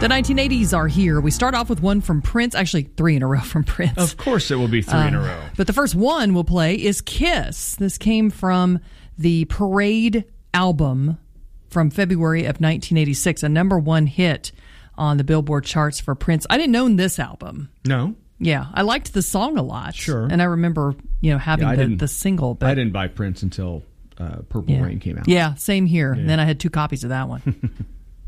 The 1980s are here. We start off with one from Prince. Actually, 3 in a row from Prince. Of course it will be 3 in a row. But the first one we'll play is Kiss. This came from the Parade album from February of 1986, a number 1 hit on the Billboard charts for Prince. I didn't own this album. No? Yeah, I liked the song a lot. Sure. And I remember, having the single. But I didn't buy Prince until Purple Rain came out. Yeah, same here. Yeah. And then I had 2 copies of that one.